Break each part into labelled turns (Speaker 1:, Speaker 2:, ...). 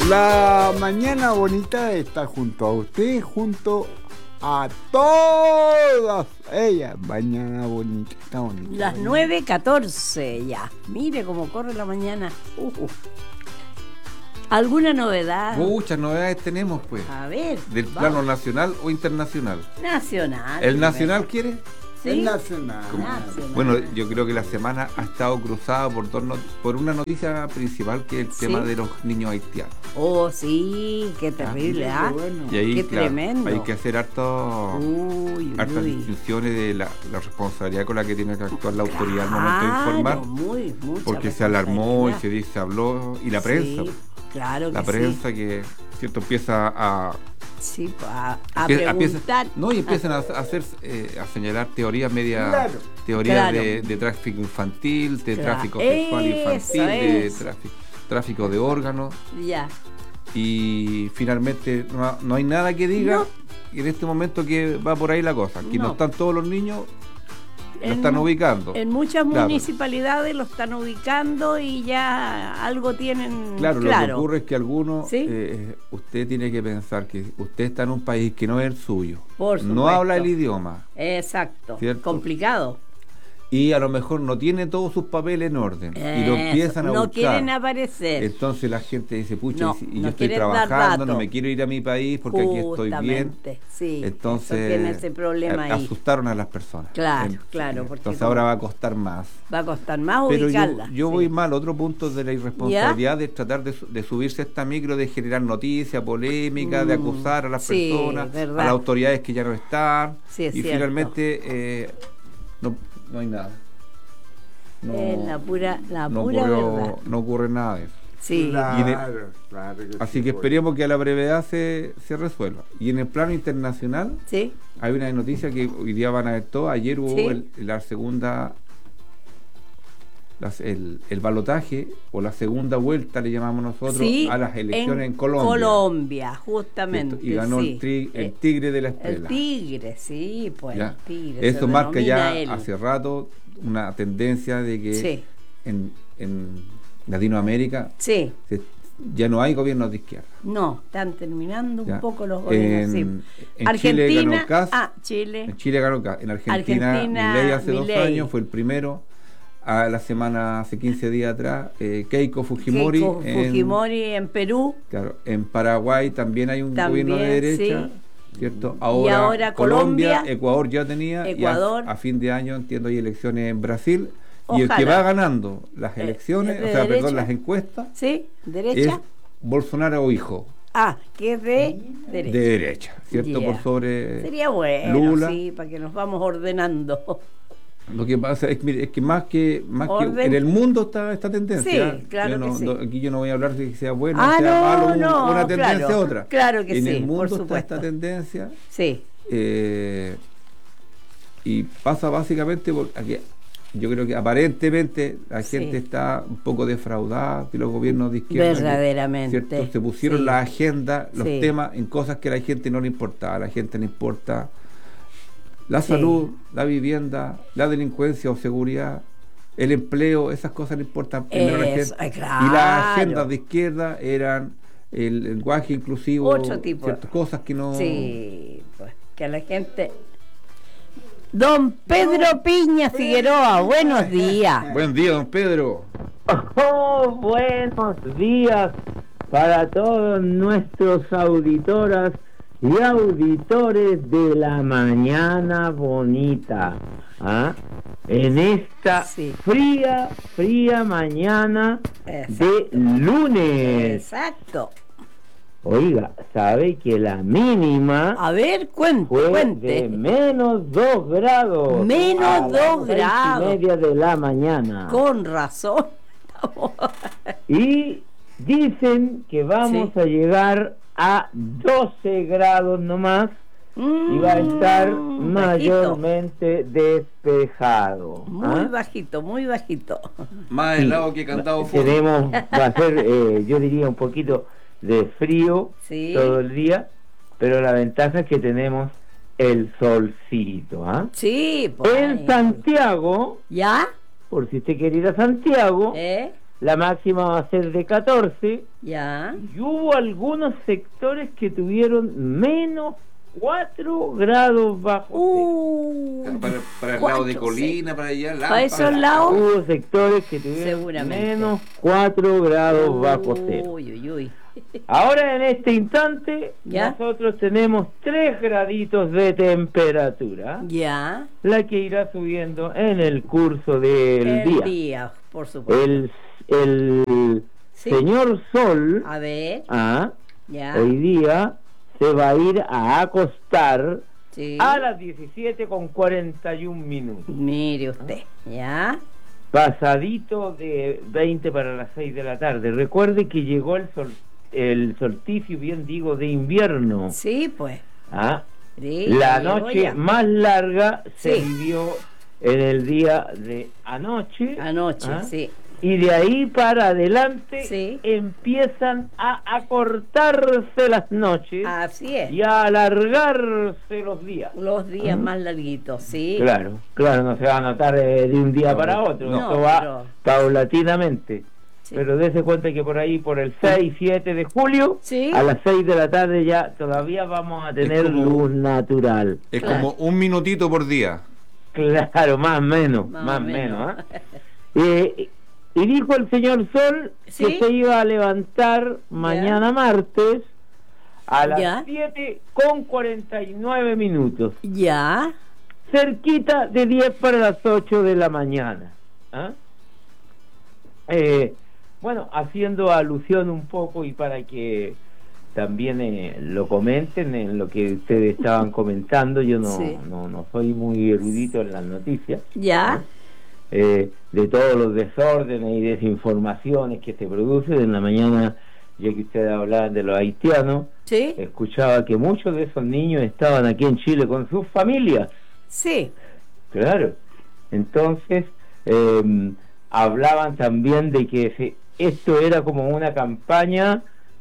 Speaker 1: La mañana bonita está junto a usted, junto a todas ellas. Mañana bonita, está bonita.
Speaker 2: Las 9:14 ya. Mire cómo corre la mañana. ¿Alguna novedad?
Speaker 3: Muchas novedades tenemos, pues.
Speaker 2: A ver.
Speaker 3: ¿Del plano nacional o internacional?
Speaker 2: Nacional.
Speaker 3: ¿El nacional quiere?
Speaker 2: ¿Sí?
Speaker 1: El nacional.
Speaker 3: Bueno, yo creo que la semana ha estado cruzada por una noticia principal, que es el tema de los niños haitianos.
Speaker 2: Oh, sí, qué terrible, ¿ah?
Speaker 1: Bueno.
Speaker 3: Y ahí,
Speaker 2: Qué
Speaker 3: claro,
Speaker 2: tremendo.
Speaker 3: hay que hacer hartas distinciones de la responsabilidad con la que tiene que actuar la autoridad al momento de informar.
Speaker 2: Mucha
Speaker 3: porque se alarmó y
Speaker 2: responsabilidad.
Speaker 3: se habló, y la prensa.
Speaker 2: Sí, claro que
Speaker 3: la prensa que, ¿cierto?, empieza a...
Speaker 2: Sí, a
Speaker 3: empieza,
Speaker 2: preguntar.
Speaker 3: no, y empiezan a hacer, a señalar teorías medias, teorías
Speaker 2: Claro.
Speaker 3: de tráfico infantil, de
Speaker 2: Claro.
Speaker 3: tráfico sexual infantil, de
Speaker 2: Eso.
Speaker 3: tráfico de órganos,
Speaker 2: Ya.
Speaker 3: y finalmente no hay nada que diga en este momento que va por ahí la cosa, que no están todos los niños, lo están ubicando.
Speaker 2: En muchas
Speaker 3: Claro.
Speaker 2: municipalidades lo están ubicando y ya algo tienen
Speaker 3: Claro, lo que ocurre es que algunos,
Speaker 2: ¿Sí?
Speaker 3: usted tiene que pensar que usted está en un país que no es el suyo,
Speaker 2: Por
Speaker 3: no
Speaker 2: supuesto.
Speaker 3: habla el idioma,
Speaker 2: Exacto.
Speaker 3: ¿cierto?
Speaker 2: Complicado.
Speaker 3: y a lo mejor no tiene todos sus papeles en orden, y lo
Speaker 2: Eso,
Speaker 3: empiezan a
Speaker 2: no
Speaker 3: buscar.
Speaker 2: quieren aparecer.
Speaker 3: Entonces la gente dice, pucha,
Speaker 2: No,
Speaker 3: y
Speaker 2: no
Speaker 3: yo estoy
Speaker 2: quieren dar
Speaker 3: trabajando, no
Speaker 2: datos.
Speaker 3: me quiero ir a mi país porque aquí estoy bien.
Speaker 2: Justamente, sí.
Speaker 3: Entonces
Speaker 2: Eso tiene ese problema ahí.
Speaker 3: asustaron a las personas.
Speaker 2: Claro, claro, porque
Speaker 3: Entonces
Speaker 2: como-
Speaker 3: ahora va a costar más.
Speaker 2: Va a costar más
Speaker 3: Pero
Speaker 2: ubicarla.
Speaker 3: yo
Speaker 2: sí.
Speaker 3: voy mal, otro punto de la irresponsabilidad de tratar de subirse a esta micro, de generar noticias, polémicas, de acusar a las
Speaker 2: sí,
Speaker 3: personas,
Speaker 2: verdad.
Speaker 3: a las autoridades que ya no están,
Speaker 2: Sí, es
Speaker 3: y
Speaker 2: cierto.
Speaker 3: finalmente no hay nada.
Speaker 2: La pura
Speaker 3: ocurrió-
Speaker 2: verdad.
Speaker 3: no ocurre nada de eso.
Speaker 2: Sí.
Speaker 1: Claro, claro que
Speaker 3: Así
Speaker 1: sí,
Speaker 3: que
Speaker 1: pues.
Speaker 3: esperemos que a la brevedad se resuelva. Y en el plano internacional
Speaker 2: Sí.
Speaker 3: hay una noticia que hoy día van a ver todos. Ayer hubo
Speaker 2: Sí.
Speaker 3: la segunda, el balotaje, o la segunda vuelta, le llamamos nosotros,
Speaker 2: Sí,
Speaker 3: a las elecciones en Colombia.
Speaker 2: Colombia, justamente.
Speaker 3: ¿Cierto? Y ganó
Speaker 2: sí.
Speaker 3: el tigre de la
Speaker 2: El
Speaker 3: estrella.
Speaker 2: tigre, sí, pues
Speaker 3: ¿Ya?
Speaker 2: el tigre.
Speaker 3: Eso
Speaker 2: se
Speaker 3: marca ya
Speaker 2: denomina él.
Speaker 3: hace rato una tendencia de que
Speaker 2: Sí.
Speaker 3: en Latinoamérica
Speaker 2: Sí,
Speaker 3: ya no hay gobiernos de izquierda.
Speaker 2: no, están terminando
Speaker 3: ¿Ya?
Speaker 2: un poco los gobiernos.
Speaker 3: En
Speaker 2: sí.
Speaker 3: Chile ganó
Speaker 2: Argentina,
Speaker 3: Kast.
Speaker 2: Chile.
Speaker 3: En Chile ganó Kast. En Argentina Milei hace 2
Speaker 2: Milei.
Speaker 3: años fue el primero. A la semana, hace 15 días atrás, Keiko Fujimori.
Speaker 2: Keiko Fujimori en Perú.
Speaker 3: Claro, en Paraguay también hay un
Speaker 2: También,
Speaker 3: gobierno de derecha,
Speaker 2: sí.
Speaker 3: ¿cierto?
Speaker 2: ahora
Speaker 3: Colombia,
Speaker 2: Colombia,
Speaker 3: Ecuador ya tenía,
Speaker 2: Ecuador.
Speaker 3: y a fin de año, entiendo, hay elecciones en Brasil. Y el que
Speaker 2: Ojalá.
Speaker 3: va ganando las elecciones,
Speaker 2: ¿es de
Speaker 3: perdón,
Speaker 2: derecha?
Speaker 3: las encuestas,
Speaker 2: Sí,
Speaker 3: es
Speaker 2: derecha.
Speaker 3: Bolsonaro hijo,
Speaker 2: Que es de derecha.
Speaker 3: de derecha, ¿cierto?
Speaker 2: Yeah.
Speaker 3: Por sobre
Speaker 2: Sería bueno,
Speaker 3: Lula.
Speaker 2: sí, para que nos vamos ordenando.
Speaker 3: Lo que pasa es, mire, es que más que
Speaker 2: Orden.
Speaker 3: en el mundo está esta tendencia.
Speaker 2: Sí, claro que sí.
Speaker 3: Aquí yo no voy a hablar de que sea bueno
Speaker 2: Ah,
Speaker 3: o sea
Speaker 2: no,
Speaker 3: malo,
Speaker 2: no,
Speaker 3: una tendencia
Speaker 2: claro,
Speaker 3: a otra.
Speaker 2: claro que
Speaker 3: en
Speaker 2: sí,
Speaker 3: el
Speaker 2: por
Speaker 3: mundo está
Speaker 2: supuesto.
Speaker 3: esta tendencia,
Speaker 2: Sí,
Speaker 3: y pasa básicamente porque yo creo que aparentemente la gente está un poco defraudada de los gobiernos de izquierda.
Speaker 2: verdaderamente.
Speaker 3: ¿Cierto? Se pusieron
Speaker 2: sí.
Speaker 3: la agenda, los
Speaker 2: Sí.
Speaker 3: temas en cosas que a la gente no le importaba. A la gente le importa la
Speaker 2: Sí.
Speaker 3: salud, la vivienda, la delincuencia o seguridad, el empleo, esas cosas le importan primero a la
Speaker 2: Eso,
Speaker 3: gente.
Speaker 2: claro.
Speaker 3: Y las agendas de izquierda eran el lenguaje inclusivo,
Speaker 2: Otro tipo.
Speaker 3: ciertas cosas que no...
Speaker 2: Sí, pues que a la gente. Don Pedro Piña Figueroa, buenos días.
Speaker 3: Buen día, don Pedro.
Speaker 4: Oh, buenos días para todos nuestros auditoras y auditores de la mañana bonita. En esta
Speaker 2: Sí.
Speaker 4: fría mañana
Speaker 2: Exacto.
Speaker 4: de lunes.
Speaker 2: Exacto.
Speaker 4: Oiga, ¿sabe que la mínima
Speaker 2: A ver, cuente,
Speaker 4: fue de
Speaker 2: cuente.
Speaker 4: menos 2 grados?
Speaker 2: Menos
Speaker 4: a las
Speaker 2: 2 grados.
Speaker 4: 6:30 de la mañana.
Speaker 2: Con razón.
Speaker 4: Y dicen que vamos
Speaker 2: Sí.
Speaker 4: a llegar a 12 grados nomás y va a estar mayormente despejado.
Speaker 2: Muy bajito, muy bajito.
Speaker 3: Más helado que cantado fútbol.
Speaker 4: Tenemos, va a ser, yo diría, un poquito de frío
Speaker 2: Sí.
Speaker 4: todo el día, pero la ventaja es que tenemos el solcito.
Speaker 2: Sí, pues.
Speaker 4: En Santiago,
Speaker 2: ¿Ya?
Speaker 4: por si usted quiere ir a Santiago, la máxima va a ser de 14,
Speaker 2: Ya.
Speaker 4: y hubo algunos sectores que tuvieron menos 4 grados bajo cero.
Speaker 3: Para el lado de
Speaker 2: 4,
Speaker 3: Colina, para allá,
Speaker 2: Para esos lados.
Speaker 4: Hubo sectores que tuvieron
Speaker 2: Seguramente.
Speaker 4: menos 4 grados bajo cero.
Speaker 2: Uy, uy, uy.
Speaker 4: Ahora en este instante
Speaker 2: ¿Ya?
Speaker 4: nosotros tenemos 3 graditos de temperatura,
Speaker 2: Ya.
Speaker 4: la que irá subiendo en el curso del
Speaker 2: El
Speaker 4: día.
Speaker 2: día, por supuesto.
Speaker 4: El
Speaker 2: Sí.
Speaker 4: señor Sol
Speaker 2: A ver, ya.
Speaker 4: hoy día se va a ir a acostar
Speaker 2: Sí.
Speaker 4: a las 17:41.
Speaker 2: Mire usted, ya.
Speaker 4: Pasadito de 20 para las 6 de la tarde. Recuerde que llegó el solsticio, bien digo, de invierno.
Speaker 2: Sí, pues.
Speaker 4: ¿Ah?
Speaker 2: Sí,
Speaker 4: La
Speaker 2: ya llegó
Speaker 4: noche
Speaker 2: ya.
Speaker 4: más larga se
Speaker 2: Sí.
Speaker 4: vivió en el día de anoche.
Speaker 2: Anoche,
Speaker 4: ¿Ah?
Speaker 2: sí.
Speaker 4: Y de ahí para adelante
Speaker 2: Sí.
Speaker 4: empiezan a acortarse las noches
Speaker 2: Así es.
Speaker 4: y a alargarse los días.
Speaker 2: Los días
Speaker 4: ¿Mm?
Speaker 2: más larguitos, sí.
Speaker 4: Claro, no se va a notar de un día
Speaker 3: No,
Speaker 4: para otro,
Speaker 2: no,
Speaker 4: esto va
Speaker 2: pero-
Speaker 4: paulatinamente.
Speaker 2: Sí.
Speaker 4: Pero dése cuenta que por ahí, por el 6, 7 de julio,
Speaker 2: Sí.
Speaker 4: a las 6 de la tarde ya todavía vamos a tener
Speaker 3: como-
Speaker 4: luz natural.
Speaker 3: Es
Speaker 2: Claro.
Speaker 3: como un minutito por día.
Speaker 4: Claro, más o menos,
Speaker 2: Más o menos.
Speaker 4: ¿ah? Y dijo el señor Sol
Speaker 2: Sí.
Speaker 4: que se iba a levantar mañana martes a las
Speaker 2: Ya.
Speaker 4: 7:49,
Speaker 2: Ya.
Speaker 4: cerquita de 10 para las 8 de la mañana. ¿Ah? Bueno, haciendo alusión un poco y para que también lo comenten en lo que ustedes estaban comentando, yo
Speaker 2: Sí.
Speaker 4: no soy muy erudito en las noticias,
Speaker 2: Ya.
Speaker 4: de todos los desórdenes y desinformaciones que se producen. En la mañana, ya que ustedes hablaban de los haitianos,
Speaker 2: Sí.
Speaker 4: escuchaba que muchos de esos niños estaban aquí en Chile con sus familias.
Speaker 2: Sí.
Speaker 4: Claro. Entonces, hablaban también de que esto era como una campaña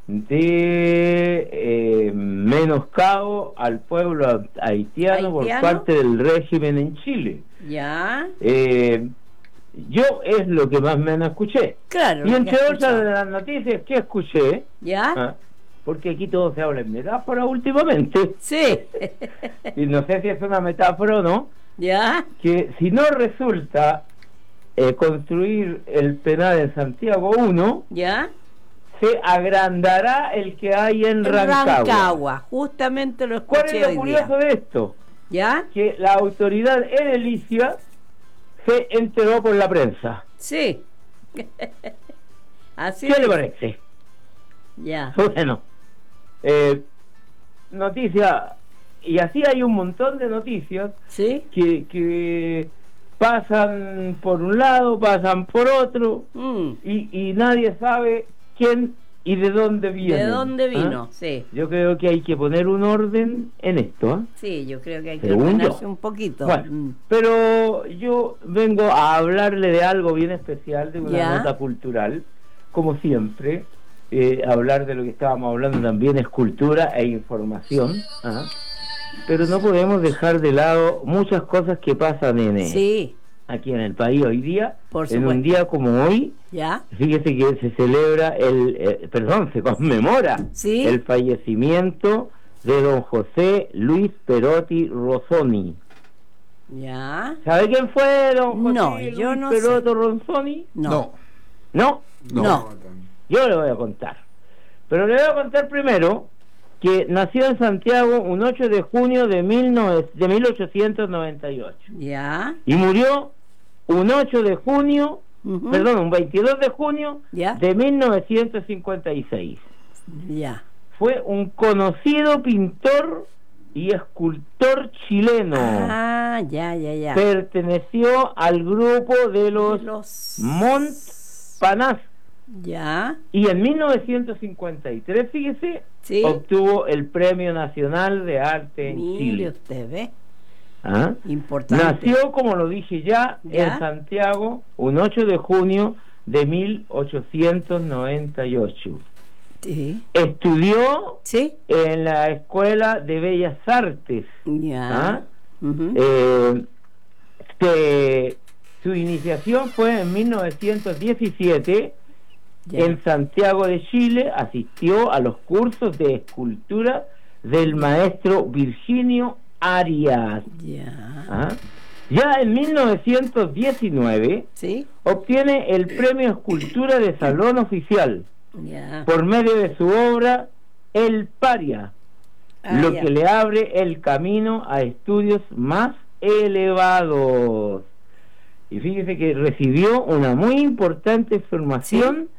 Speaker 4: de menoscabo al pueblo haitiano por
Speaker 2: ¿Haitiano?
Speaker 4: parte del régimen en Chile.
Speaker 2: Ya.
Speaker 4: Yo es lo que más o menos escuché.
Speaker 2: Claro.
Speaker 4: Y
Speaker 2: lo que
Speaker 4: entre
Speaker 2: he
Speaker 4: otras
Speaker 2: escuchado.
Speaker 4: de las noticias que escuché,
Speaker 2: Ya.
Speaker 4: porque aquí todo se habla en metáfora últimamente,
Speaker 2: Sí.
Speaker 4: y no sé si es una metáfora o no,
Speaker 2: Ya.
Speaker 4: que si no resulta construir el penal en Santiago 1,
Speaker 2: Ya.
Speaker 4: se agrandará el que hay en
Speaker 2: En
Speaker 4: Rancagua.
Speaker 2: Rancagua. Justamente lo
Speaker 4: ¿Cuál
Speaker 2: escuché
Speaker 4: es lo
Speaker 2: hoy
Speaker 4: curioso
Speaker 2: día.
Speaker 4: de esto?
Speaker 2: ¿Ya?
Speaker 4: Que la autoridad edilicia se enteró por la prensa.
Speaker 2: Sí. Así
Speaker 4: ¿Qué le
Speaker 2: es.
Speaker 4: parece?
Speaker 2: Ya.
Speaker 4: Bueno, noticia, y así hay un montón de noticias
Speaker 2: Sí.
Speaker 4: que pasan por un lado, pasan por otro,
Speaker 2: Mm.
Speaker 4: y nadie sabe quién y de dónde viene.
Speaker 2: ¿De dónde vino? Sí.
Speaker 4: Yo creo que hay que poner un orden en esto. ¿Ah?
Speaker 2: Sí, yo creo que hay que
Speaker 4: Según
Speaker 2: ordenarse
Speaker 4: yo.
Speaker 2: un poquito.
Speaker 4: Bueno,
Speaker 2: Mm.
Speaker 4: pero yo vengo a hablarle de algo bien especial, de una
Speaker 2: Ya.
Speaker 4: nota cultural, como siempre. Hablar de lo que estábamos hablando también es cultura e información. ¿Ah? Pero no podemos dejar de lado muchas cosas que pasan
Speaker 2: Sí,
Speaker 4: aquí en el país hoy día.
Speaker 2: Por
Speaker 4: En
Speaker 2: supuesto.
Speaker 4: un día como hoy,
Speaker 2: ya.
Speaker 4: fíjese que se celebra se conmemora
Speaker 2: Sí.
Speaker 4: el fallecimiento de don José Luis Perotti Rossoni.
Speaker 2: Ya.
Speaker 4: ¿Sabe quién fue don José
Speaker 2: No,
Speaker 4: Luis
Speaker 2: yo no
Speaker 4: Perotti Rossoni?
Speaker 2: No.
Speaker 4: ¿No?
Speaker 2: No.
Speaker 4: Yo le voy a contar. Pero le voy a contar primero que nació en Santiago un 8 de junio de 1898
Speaker 2: Ya.
Speaker 4: y murió un 8 de junio,
Speaker 2: Ujú.
Speaker 4: perdón, un 22 de junio
Speaker 2: Ya.
Speaker 4: de 1956.
Speaker 2: Ya.
Speaker 4: Fue un conocido pintor y escultor chileno.
Speaker 2: Ah, ya.
Speaker 4: Perteneció al grupo de los
Speaker 2: Los
Speaker 4: Montparnasse
Speaker 2: Ya.
Speaker 4: y en 1953, fíjese,
Speaker 2: Sí.
Speaker 4: obtuvo el Premio Nacional de Arte en
Speaker 2: Mire
Speaker 4: Chile.
Speaker 2: usted, ¿ve?
Speaker 4: ¿Ah?
Speaker 2: Importante.
Speaker 4: Nació, como lo dije ya,
Speaker 2: ¿Ya?
Speaker 4: en Santiago un 8 de junio de 1898.
Speaker 2: Sí.
Speaker 4: Estudió
Speaker 2: Sí.
Speaker 4: en la Escuela de Bellas Artes.
Speaker 2: Ya.
Speaker 4: ¿Ah?
Speaker 2: Ujú.
Speaker 4: Su iniciación fue en 1917
Speaker 2: Ya.
Speaker 4: En Santiago de Chile asistió a los cursos de escultura del maestro Virginio Arias.
Speaker 2: Ya.
Speaker 4: ¿Ah? Ya en 1919
Speaker 2: ¿Sí?
Speaker 4: obtiene el premio Escultura de Salón Oficial
Speaker 2: Ya.
Speaker 4: por medio de su obra El Paria, lo
Speaker 2: ya.
Speaker 4: que le abre el camino a estudios más elevados. Y fíjese que recibió una muy importante formación